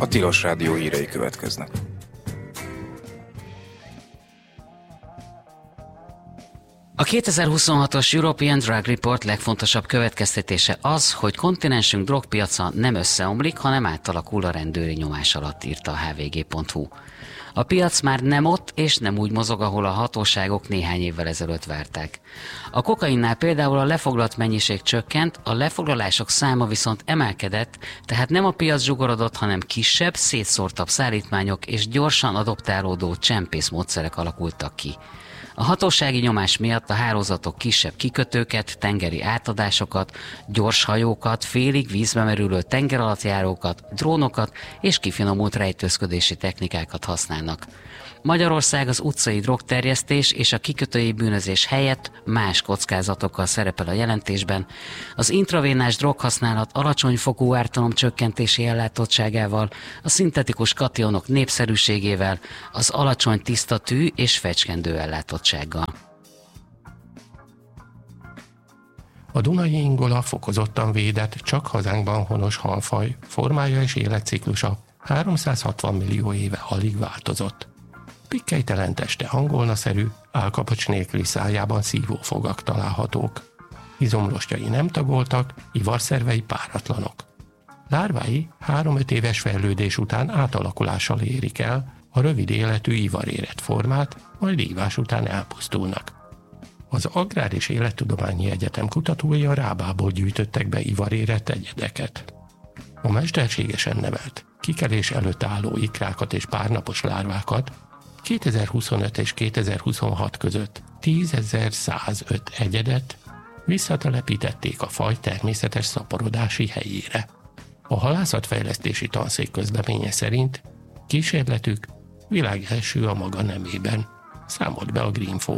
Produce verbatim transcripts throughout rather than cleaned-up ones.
A Tilos Rádió hírei következnek. A kétezer-huszonhatos European Drug Report legfontosabb következtetése az, hogy kontinensünk drogpiaca nem összeomlik, hanem átalakul a rendőri nyomás alatt, írta a há vé gé pont hú. A piac már nem ott és nem úgy mozog, ahol a hatóságok néhány évvel ezelőtt várták. A kokainnál például a lefoglalt mennyiség csökkent, a lefoglalások száma viszont emelkedett, tehát nem a piac zsugorodott, hanem kisebb, szétszórtabb szállítmányok és gyorsan adoptálódó csempészmódszerek alakultak ki. A hatósági nyomás miatt a hálózatok kisebb kikötőket, tengeri átadásokat, gyors hajókat, félig vízbe merülő tengeralattjárókat, drónokat és kifinomult rejtőzködési technikákat használnak. Magyarország az utcai drogterjesztés és a kikötői bűnözés helyett más kockázatokkal szerepel a jelentésben. Az intravénás droghasználat alacsony fokú ártalomcsökkentési ellátottságával, a szintetikus kationok népszerűségével, az alacsony tiszta tű és fecskendő ellátottsággal. A dunai ingola fokozottan védett, csak hazánkban honos halfaj, formája és életciklusa háromszázhatvan millió éve alig változott. Pikkelytelen teste angolnaszerű, állkapocs nélküli szájában szívófogak találhatók. Izomrostjai nem tagoltak, ivarszervei páratlanok. Lárvái három-öt éves fejlődés után átalakulással érik el a rövid életű ivarérett formát, majd ívás után elpusztulnak. Az Agrár és Élettudományi Egyetem kutatói a rábából gyűjtöttek be ivarérett egyedeket. A mesterségesen nevelt, kikelés előtt álló ikrákat és párnapos lárvákat kétezer-huszonöt és kétezer-huszonhat között tízezer-százöt egyedet visszatelepítették a faj természetes szaporodási helyére. A halászatfejlesztési tanszék közleménye szerint kísérletük világ első a maga nemében, számolt be a Greenfo.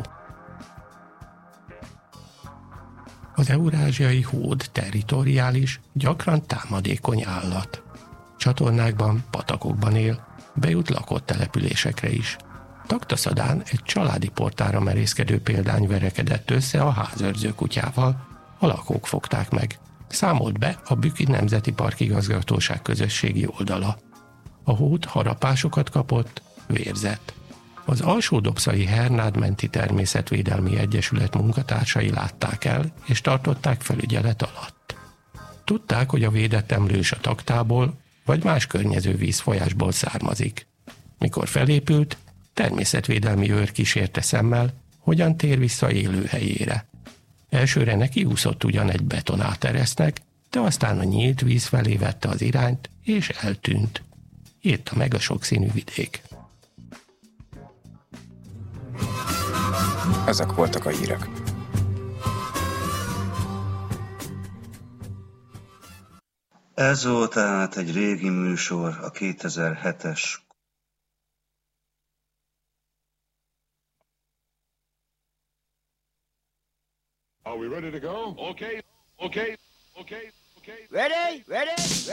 Az eurázsiai hód territoriális, gyakran támadékony állat. Csatornákban, patakokban él, bejut lakott településekre is. Taktaszadán egy családi portára merészkedő példány verekedett össze a házőrző kutyával, a lakók fogták meg. Számolt be a Büki Nemzeti Park Igazgatóság közösségi oldala. A hód harapásokat kapott, vérzett. Az Alsó-Dobszai Hernád Menti Természetvédelmi Egyesület munkatársai látták el, és tartották felügyelet alatt. Tudták, hogy a védett emlős a taktából, vagy más környező vízfolyásból származik. Mikor felépült, természetvédelmi őr kísérte szemmel, hogyan tér vissza élőhelyére. Elsőre nekiúszott ugyan egy betonáteresznek, de aztán a nyílt víz felé vette az irányt, és eltűnt. Írta meg a sokszínű vidék. Ezek voltak a hírek. Ez volt tehát egy régi műsor, a kétezer-hetes. Are we ready to go? Okay, okay, okay, okay. Ready, ready, ready.